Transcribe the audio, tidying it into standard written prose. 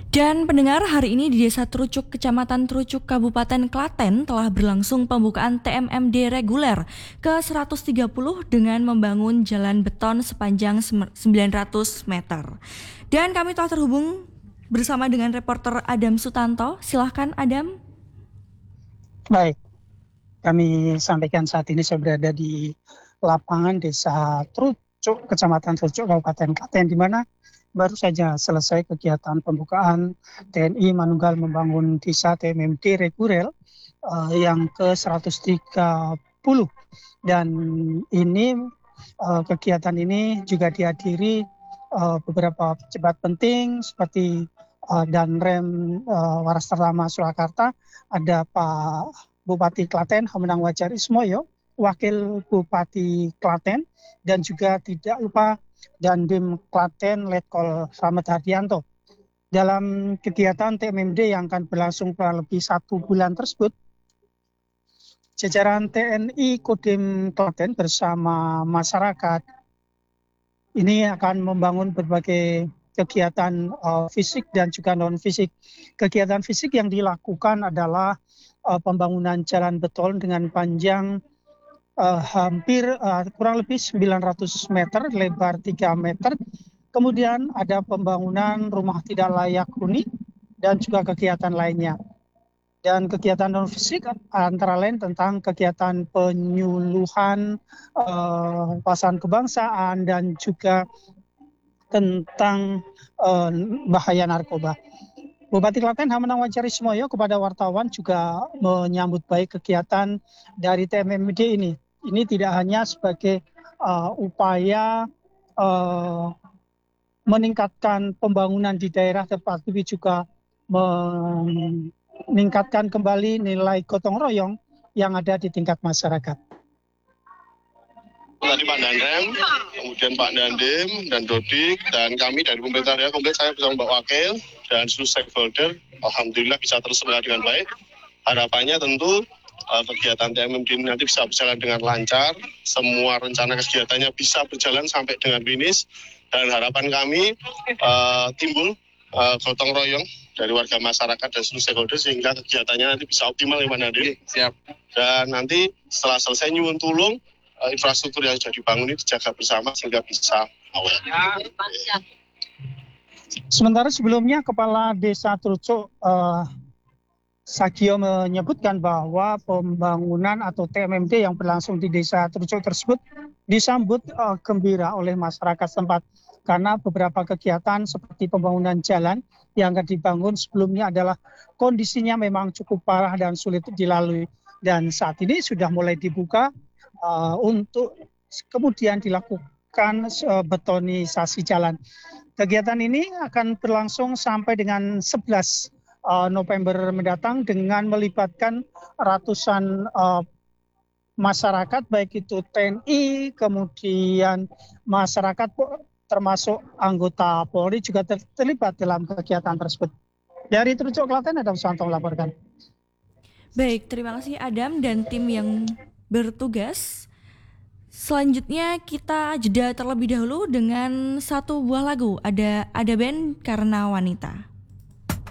Dan pendengar, hari ini di Desa Trucuk, Kecamatan Trucuk, Kabupaten Klaten telah berlangsung pembukaan TMMD reguler ke-130 dengan membangun jalan beton sepanjang 900 meter. Dan kami telah terhubung bersama dengan reporter Adam Sutanto. Silahkan Adam. Baik, kami sampaikan saat ini saya berada di lapangan Desa Trucuk, Kecamatan Trucuk, Kabupaten Klaten, di mana baru saja selesai kegiatan pembukaan TNI Manunggal membangun desa TMMD reguler yang ke-130. Dan ini kegiatan ini juga dihadiri beberapa pejabat penting seperti Danrem Waras Terlama Surakarta, ada Pak Bupati Klaten Hamendang Wajar Ismoyo, Wakil Bupati Klaten, dan juga tidak lupa Dandim Klaten Letkol Slamet Hardianto. Dalam kegiatan TMMD yang akan berlangsung kurang lebih 1 bulan tersebut, jajaran TNI Kodim Klaten bersama masyarakat ini akan membangun berbagai kegiatan fisik dan juga non-fisik. Kegiatan fisik yang dilakukan adalah pembangunan jalan beton dengan panjang kurang lebih 900 meter, lebar 3 meter. Kemudian ada pembangunan rumah tidak layak huni dan juga kegiatan lainnya. Dan kegiatan non fisik antara lain tentang kegiatan penyuluhan pasangan kebangsaan dan juga tentang bahaya narkoba. Bupati Klaten Hamendang Wajar Ismoyo kepada wartawan juga menyambut baik kegiatan dari TMMD ini. Ini tidak hanya sebagai upaya meningkatkan pembangunan di daerah, tetapi juga meningkatkan kembali nilai gotong royong yang ada di tingkat masyarakat. Tadi Pak Danrem, kemudian Pak Dandim dan Dodik, dan kami dari pemerintah daerah komplit, saya bersama Mbak Wakil dan seluruh stakeholder, alhamdulillah bisa terselenggara dengan baik. Harapannya tentu kegiatan TMMD ini nanti bisa berjalan dengan lancar, semua rencana kegiatannya bisa berjalan sampai dengan finish, dan harapan kami timbul gotong royong dari warga masyarakat dan seluruh stakeholder sehingga kegiatannya nanti bisa optimal ya Pak Dandim. Siap. Dan nanti setelah selesai nyuwun tulung, infrastruktur yang sudah dibangun ini dijaga bersama sehingga bisa awal. Sementara sebelumnya Kepala Desa Trucuk Sagio menyebutkan bahwa pembangunan atau TMMD yang berlangsung di Desa Trucuk tersebut disambut gembira oleh masyarakat setempat karena beberapa kegiatan seperti pembangunan jalan yang akan dibangun sebelumnya adalah kondisinya memang cukup parah dan sulit dilalui, dan saat ini sudah mulai dibuka untuk kemudian dilakukan betonisasi jalan. Kegiatan ini akan berlangsung sampai dengan 11 November mendatang dengan melibatkan ratusan masyarakat, baik itu TNI, kemudian masyarakat termasuk anggota Polri juga terlibat dalam kegiatan tersebut. Dari Trucuk Klaten, Adam Sutanto melaporkan. Baik, terima kasih Adam dan tim yang bertugas. Selanjutnya kita jeda terlebih dahulu dengan satu buah lagu. Ada band Karena Wanita.